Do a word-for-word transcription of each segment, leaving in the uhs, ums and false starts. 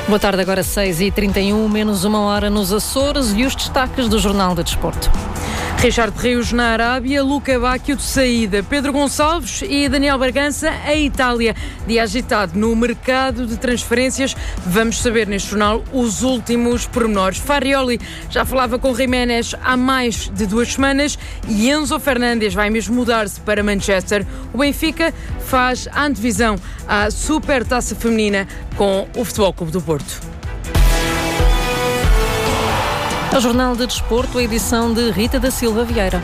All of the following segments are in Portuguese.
Boa tarde, agora seis e trinta e um, menos uma hora nos Açores e os destaques do Jornal de Desporto. Richard Rios na Arábia, Luca Bacchio de saída, Pedro Gonçalves e Daniel Bragança a Itália. Dia agitado no mercado de transferências. Vamos saber neste jornal os últimos pormenores. Farioli já falava com Jiménez há mais de duas semanas e Enzo Fernandes vai mesmo mudar-se para Manchester. O Benfica faz a antevisão à Supertaça Feminina com o Futebol Clube do Porto. O Jornal de Desporto, a edição de Rita da Silva Vieira.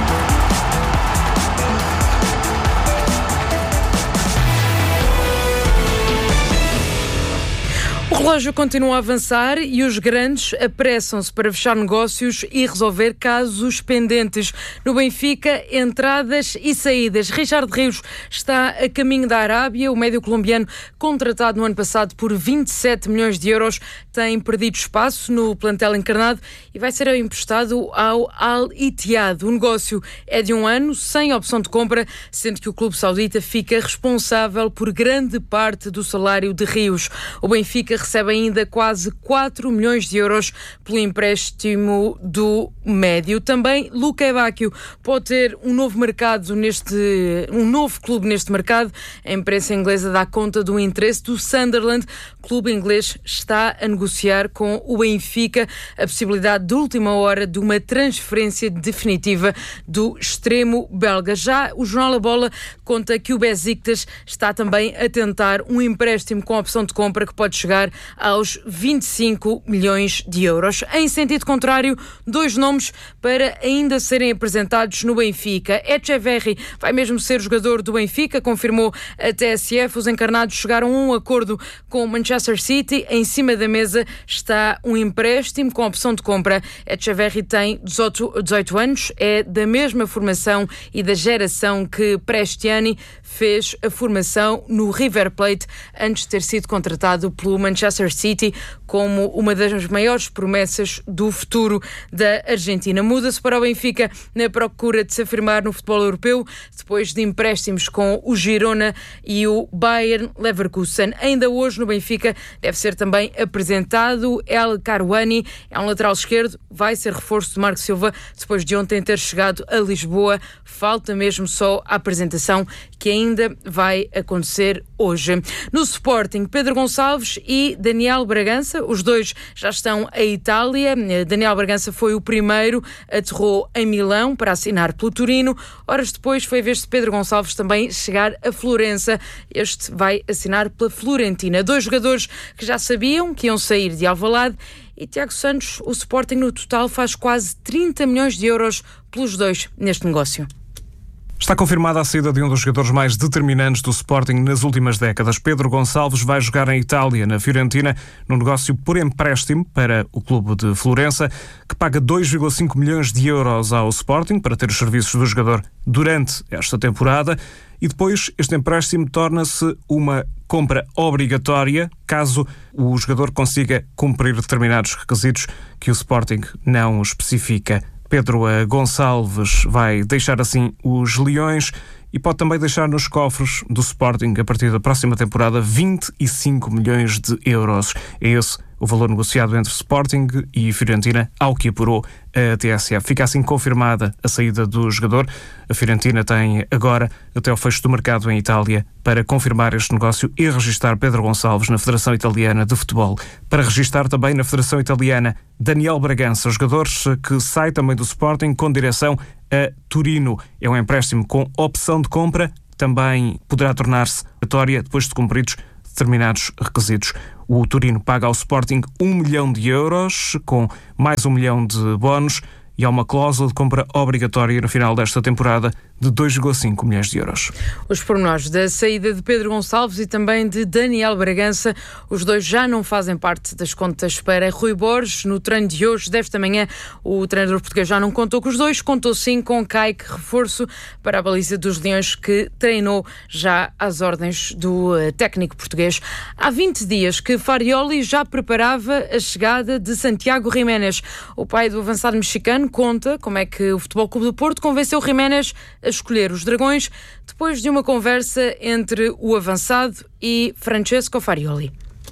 O relógio continua a avançar e os grandes apressam-se para fechar negócios e resolver casos pendentes. No Benfica, entradas e saídas. Richard Rios está a caminho da Arábia. O médio colombiano, contratado no ano passado por vinte e sete milhões de euros, tem perdido espaço no plantel encarnado e vai ser emprestado ao Al-Ittihad. O negócio é de um ano, sem opção de compra, sendo que o clube saudita fica responsável por grande parte do salário de Rios. O Benfica recebe ainda quase quatro milhões de euros pelo empréstimo do médio. Também Luca Bacchio pode ter um novo mercado neste, um novo clube neste mercado. A imprensa inglesa dá conta do interesse do Sunderland. O clube inglês está a negociar com o Benfica a possibilidade de última hora de uma transferência definitiva do extremo belga. Já o jornal A Bola conta que o Besiktas está também a tentar um empréstimo com opção de compra que pode chegar aos vinte e cinco milhões de euros. Em sentido contrário, dois nomes para ainda serem apresentados no Benfica. Etcheverry vai mesmo ser jogador do Benfica, confirmou a T S F. Os encarnados chegaram a um acordo com o Manchester City. Em cima da mesa está um empréstimo com opção de compra. Etcheverry tem dezoito anos, é da mesma formação e da geração que Prestiani fez a formação no River Plate antes de ter sido contratado pelo Manchester City como uma das maiores promessas do futuro da Argentina. Muda-se para o Benfica na procura de se afirmar no futebol europeu depois de empréstimos com o Girona e o Bayern Leverkusen. Ainda hoje no Benfica deve ser também apresentado El Karouani, é um lateral esquerdo, vai ser reforço de Marco Silva depois de ontem ter chegado a Lisboa. Falta mesmo só a apresentação que ainda vai acontecer hoje. No Sporting, Pedro Gonçalves e Daniel Bragança, os dois já estão à Itália. Daniel Bragança foi o primeiro, aterrou em Milão para assinar pelo Torino. Horas depois foi a vez de Pedro Gonçalves também chegar a Florença. Este vai assinar pela Florentina. Dois jogadores que já sabiam que iam sair de Alvalade. E Tiago Santos, o Sporting no total faz quase trinta milhões de euros pelos dois neste negócio. Está confirmada a saída de um dos jogadores mais determinantes do Sporting nas últimas décadas. Pedro Gonçalves vai jogar em Itália, na Fiorentina, num negócio por empréstimo para o clube de Florença, que paga dois vírgula cinco milhões de euros ao Sporting para ter os serviços do jogador durante esta temporada. E depois este empréstimo torna-se uma compra obrigatória caso o jogador consiga cumprir determinados requisitos que o Sporting não especifica. Pedro Gonçalves vai deixar assim os Leões e pode também deixar nos cofres do Sporting, a partir da próxima temporada, vinte e cinco milhões de euros. É esse o valor negociado entre Sporting e Fiorentina, ao que apurou a T S F. Fica assim confirmada a saída do jogador. A Fiorentina tem agora até o fecho do mercado em Itália para confirmar este negócio e registar Pedro Gonçalves na Federação Italiana de Futebol. Para registar também na Federação Italiana Daniel Bragança, jogador que sai também do Sporting com direção a Torino. É um empréstimo com opção de compra, também poderá tornar-se obrigatória depois de cumpridos determinados requisitos. O Torino paga ao Sporting um milhão de euros, com mais um milhão de bónus, e há uma cláusula de compra obrigatória no final desta temporada de dois vírgula cinco milhões de euros. Os pormenores da saída de Pedro Gonçalves e também de Daniel Bragança, os dois já não fazem parte das contas para Rui Borges. No treino de hoje, desta manhã, o treinador português já não contou com os dois, contou sim com Kaique, reforço para a baliza dos Leões, que treinou já às ordens do técnico português. Há vinte dias que Farioli já preparava a chegada de Santiago Jiménez. O pai do avançado mexicano conta como é que o Futebol Clube do Porto convenceu Jiménez a escolher os Dragões depois de uma conversa entre o avançado e Francesco Farioli.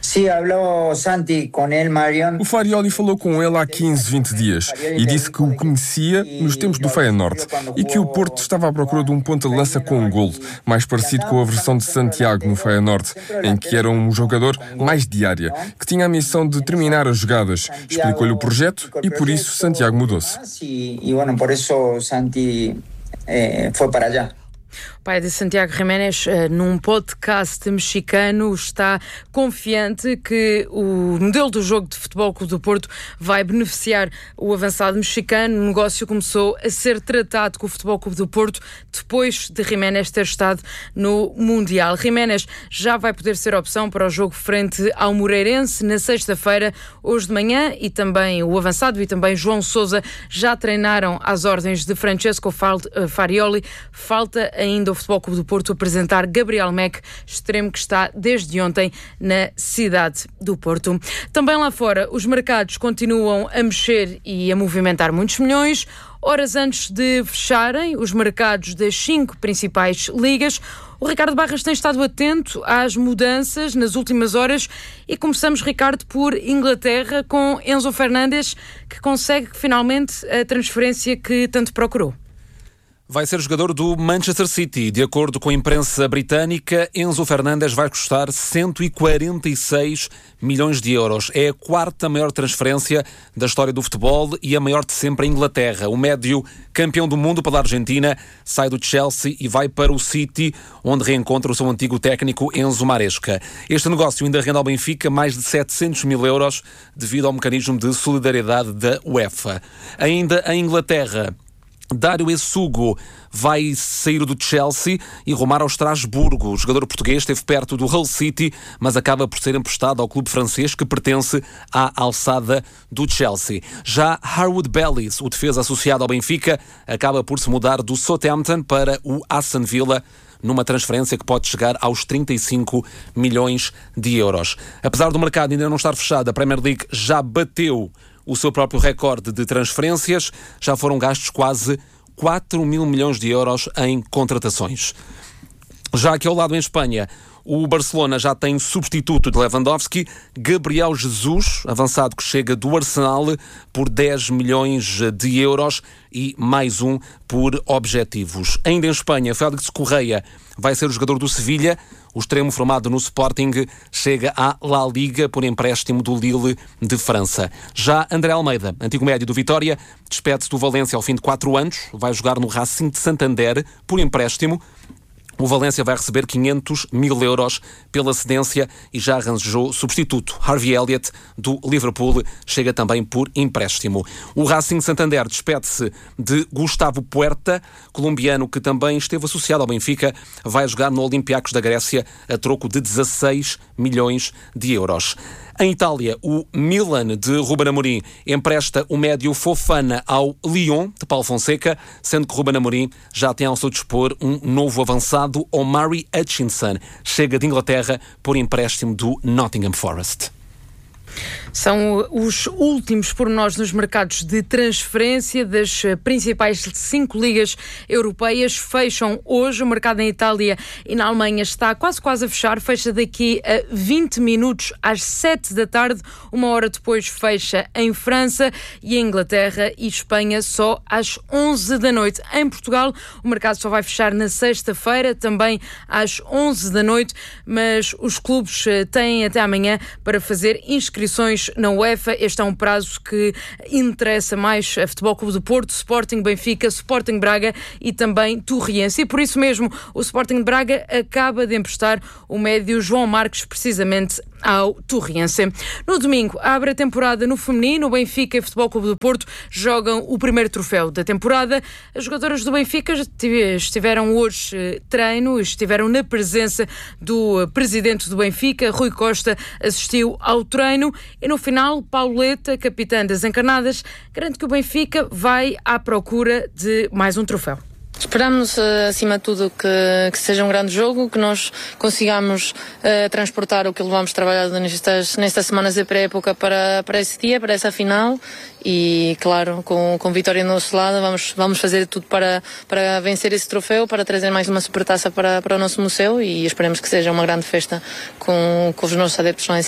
O Farioli falou com ele há quinze, vinte dias e disse que o conhecia nos tempos do Feyenoord e que o Porto estava à procura de um ponta de lança com um golo, mais parecido com a versão de Santiago no Feyenoord, em que era um jogador mais de área, que tinha a missão de terminar as jogadas. Explicou-lhe o projeto e por isso Santiago mudou-se. E, bueno, por isso Santi eh, foi para allá. O pai de Santiago Jiménez, num podcast mexicano, está confiante que o modelo do jogo de Futebol Clube do Porto vai beneficiar o avançado mexicano. O negócio começou a ser tratado com o Futebol Clube do Porto depois de Jiménez ter estado no Mundial. Jiménez já vai poder ser opção para o jogo frente ao Moreirense na sexta-feira, hoje de manhã, e também o avançado e também João Sousa já treinaram às ordens de Francesco Farioli. Falta ainda o Futebol Clube do Porto apresentar Gabriel Meck, extremo que está desde ontem na cidade do Porto. Também lá fora, os mercados continuam a mexer e a movimentar muitos milhões. Horas antes de fecharem os mercados das cinco principais ligas, o Ricardo Barras tem estado atento às mudanças nas últimas horas e começamos, Ricardo, por Inglaterra, com Enzo Fernandes, que consegue finalmente a transferência que tanto procurou. Vai ser jogador do Manchester City. De acordo com a imprensa britânica, Enzo Fernandes vai custar cento e quarenta e seis milhões de euros. É a quarta maior transferência da história do futebol e a maior de sempre em Inglaterra. O médio campeão do mundo pela Argentina sai do Chelsea e vai para o City, onde reencontra o seu antigo técnico Enzo Maresca. Este negócio ainda rende ao Benfica mais de setecentos mil euros devido ao mecanismo de solidariedade da UEFA. Ainda em Inglaterra, Dário Essugo vai sair do Chelsea e rumar ao Estrasburgo. O jogador português esteve perto do Hull City, mas acaba por ser emprestado ao clube francês que pertence à alçada do Chelsea. Já Harwood Bellis, o defesa associado ao Benfica, acaba por se mudar do Southampton para o Aston Villa, numa transferência que pode chegar aos trinta e cinco milhões de euros. Apesar do mercado ainda não estar fechado, a Premier League já bateu o seu próprio recorde de transferências. Já foram gastos quase quatro mil milhões de euros em contratações. Já aqui ao lado em Espanha, o Barcelona já tem substituto de Lewandowski, Gabriel Jesus, avançado que chega do Arsenal por dez milhões de euros e mais um por objetivos. Ainda em Espanha, Félix Correia vai ser o jogador do Sevilha. O extremo formado no Sporting chega à La Liga por empréstimo do Lille de França. Já André Almeida, antigo médio do Vitória, despede-se do Valência ao fim de quatro anos. Vai jogar no Racing de Santander por empréstimo. O Valência vai receber quinhentos mil euros pela cedência e já arranjou substituto. Harvey Elliott, do Liverpool, chega também por empréstimo. O Racing Santander despede-se de Gustavo Puerta, colombiano que também esteve associado ao Benfica. Vai jogar no Olympiacos da Grécia a troco de dezasseis milhões de euros. Em Itália, o Milan de Ruben Amorim empresta o médio Fofana ao Lyon de Paulo Fonseca, sendo que Ruben Amorim já tem ao seu dispor um novo avançado, Omari Hutchinson. Chega de Inglaterra por empréstimo do Nottingham Forest. São os últimos pormenores nos mercados de transferência das principais cinco ligas europeias. Fecham hoje. O mercado em Itália e na Alemanha está quase quase a fechar. Fecha daqui a vinte minutos às sete da tarde. Uma hora depois fecha em França e em Inglaterra e Espanha só às onze da noite. Em Portugal o mercado só vai fechar na sexta-feira, também às onze da noite, mas os clubes têm até amanhã para fazer inscrições na UEFA. Este é um prazo que interessa mais a Futebol Clube do Porto, Sporting Benfica, Sporting Braga e também Torriense. E por isso mesmo o Sporting de Braga acaba de emprestar o médio João Marques precisamente ao Torriense. No domingo abre a temporada no feminino. O Benfica e o Futebol Clube do Porto jogam o primeiro troféu da temporada. As jogadoras do Benfica estiveram hoje treino, estiveram na presença do presidente do Benfica, Rui Costa, assistiu ao treino e no final Pauleta, capitã das Encarnadas, garante que o Benfica vai à procura de mais um troféu. Esperamos, acima de tudo, que, que seja um grande jogo, que nós consigamos uh, transportar o que levamos trabalhado nestas, nestas semanas de pré-época para, para esse dia, para essa final e, claro, com, com vitória do nosso lado, vamos, vamos fazer tudo para, para vencer esse troféu, para trazer mais uma supertaça para, para o nosso museu e esperemos que seja uma grande festa com, com os nossos adeptos lá em cima.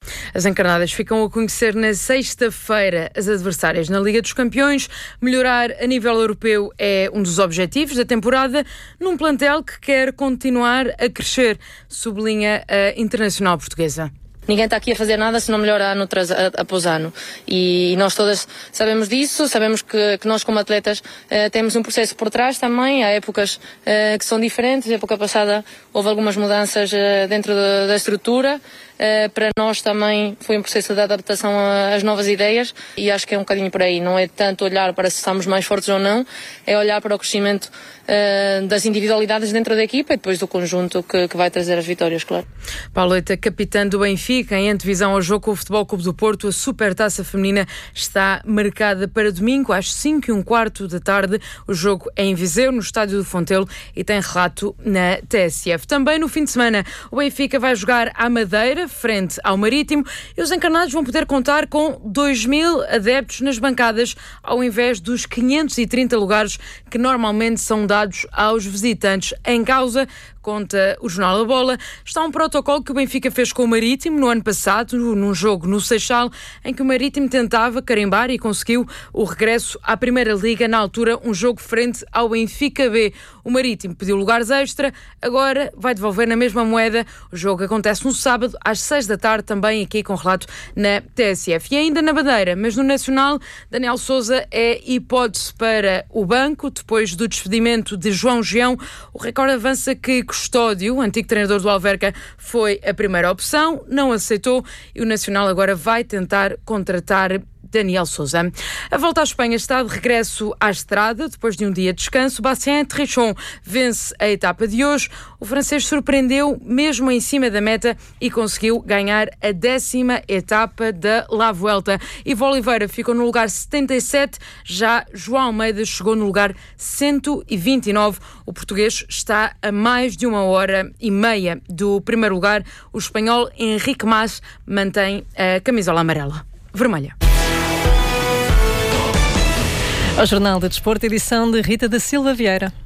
As encarnadas ficam a conhecer na sexta-feira as adversárias na Liga dos Campeões. Melhorar a nível europeu é um dos objetivos da temporada, num plantel que quer continuar a crescer, sublinha a internacional portuguesa. Ninguém está aqui a fazer nada se não melhora ano tras, a, após ano. E nós todas sabemos disso, sabemos que, que nós como atletas eh, temos um processo por trás também. Há épocas eh, que são diferentes. A época passada houve algumas mudanças eh, dentro da, da estrutura. Uh, para nós também foi um processo de adaptação às novas ideias e acho que é um bocadinho por aí. Não é tanto olhar para se estamos mais fortes ou não, é olhar para o crescimento uh, das individualidades dentro da equipa e depois do conjunto que, que vai trazer as vitórias, claro. Pauleta, capitã do Benfica, em antevisão ao jogo com o Futebol Clube do Porto, a Supertaça Feminina está marcada para domingo às cinco e um quarto da tarde. O jogo é em Viseu, no Estádio do Fontelo, e tem relato na T S F. Também no fim de semana, o Benfica vai jogar à Madeira, frente ao Marítimo, e os encarnados vão poder contar com dois mil adeptos nas bancadas, ao invés dos quinhentos e trinta lugares que normalmente são dados aos visitantes. Em causa, conta o Jornal A Bola, está um protocolo que o Benfica fez com o Marítimo no ano passado, num jogo no Seixal, em que o Marítimo tentava carimbar e conseguiu o regresso à Primeira Liga, na altura um jogo frente ao Benfica B. O Marítimo pediu lugares extra, agora vai devolver na mesma moeda. O jogo acontece no sábado, às seis da tarde, também aqui com relato na T S F. E ainda na Madeira, mas no Nacional, Daniel Sousa é hipótese para o banco, depois do despedimento de João Geão. O recorde avança que Custódio, o antigo treinador do Alverca, foi a primeira opção, não aceitou, e o Nacional agora vai tentar contratar Daniel Sousa. A volta à Espanha está de regresso à estrada, depois de um dia de descanso. Bastien Trichon vence a etapa de hoje. O francês surpreendeu mesmo em cima da meta e conseguiu ganhar a décima etapa da La Vuelta. Ivo Oliveira ficou no lugar setenta e sete, já João Almeida chegou no lugar cento e vinte e nove. O português está a mais de uma hora e meia do primeiro lugar. O espanhol Henrique Mas mantém a camisola amarela. Vermelha. Ao Jornal de Desporto, edição de Rita da Silva Vieira.